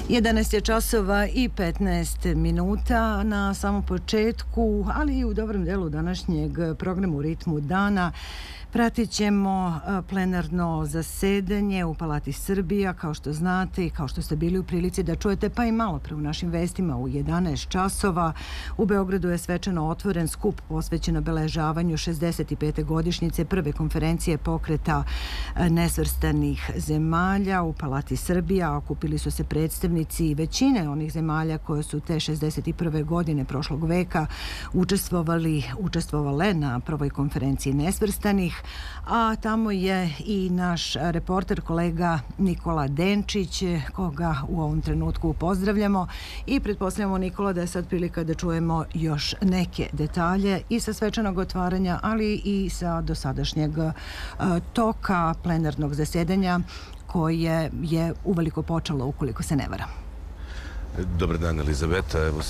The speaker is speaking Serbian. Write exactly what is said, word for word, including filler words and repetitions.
jedanaest je časova i petnaest minuta na samom početku, ali i u dobrom delu današnjeg programa U ritmu dana. Pratit ćemo plenarno zasedanje u Palati Srbija, kao što znate i kao što ste bili u prilici da čujete, pa i malo pre u našim vestima u jedanaest časova. U Beogradu je svečano otvoren skup posvećen obeležavanju šezdeset pete godišnjice prve konferencije pokreta nesvrstanih zemalja u Palati Srbija. Okupili su se predstavnici većine onih zemalja koje su te šezdeset prve godine prošlog veka učestvovali, učestvovale na prvoj konferenciji nesvrstanih. A tamo je i naš reporter, kolega Nikola Denčić, koga u ovom trenutku pozdravljamo i pretpostavljamo, Nikola, da je sad prilika da čujemo još neke detalje i sa svečanog otvaranja, ali i sa dosadašnjeg toka plenarnog zasedanja koje je uveliko počelo, ukoliko se ne varam. Dobar dan, Elizabeta. Evo